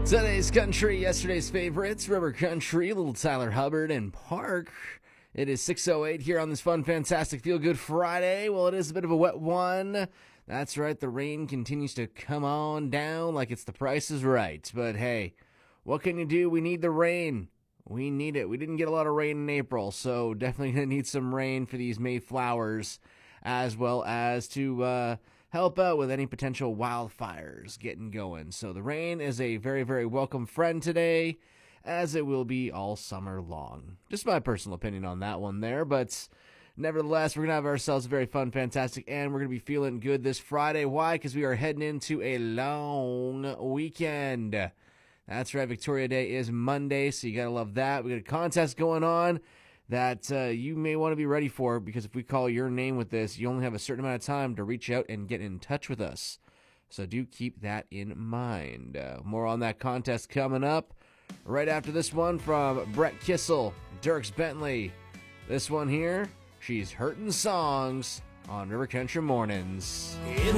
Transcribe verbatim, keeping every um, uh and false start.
Today's country, yesterday's favorites, River Country, Little Tyler Hubbard, and Park. It is six oh eight here on this fun, fantastic, feel-good Friday. Well, it is a bit of a wet one. That's right, the rain continues to come on down like it's the Price is Right. But hey, what can you do? We need the rain. We need it. We didn't get a lot of rain in April, so definitely going to need some rain for these May flowers, as well as to uh, help out with any potential wildfires getting going. So the rain is a very, very welcome friend today, as it will be all summer long. Just my personal opinion on that one there, but nevertheless, we're going to have ourselves a very fun, fantastic, and we're going to be feeling good this Friday. Why? Because we are heading into a long weekend. That's right, Victoria Day is Monday, so you got to love that. We got a contest going on that uh, you may want to be ready for, because if we call your name with this, you only have a certain amount of time to reach out and get in touch with us. So do keep that in mind. Uh, more on that contest coming up right after this one from Brett Kissel, Dierks Bentley. This one here, She's Hurtin' Songs on River Country Mornings.